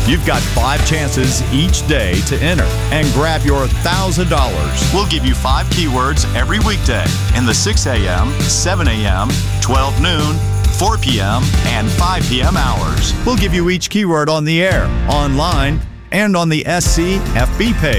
You've got 5 chances each day to enter and grab your $1,000. We'll give you 5 keywords every weekday in the 6 a.m., 7 a.m., 12 noon, 4 p.m., and 5 p.m. hours. We'll give you each keyword on the air, online, and on the SC FB page.